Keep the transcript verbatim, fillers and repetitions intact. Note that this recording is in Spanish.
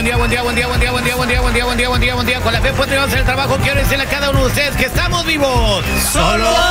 buen día, buen día, buen día, buen día, buen día, buen día, buen día, buen día, buen día, buen día. Con la fe pues vamos a hacer el trabajo. Quiero decirle a cada uno de ustedes que estamos vivos. Solo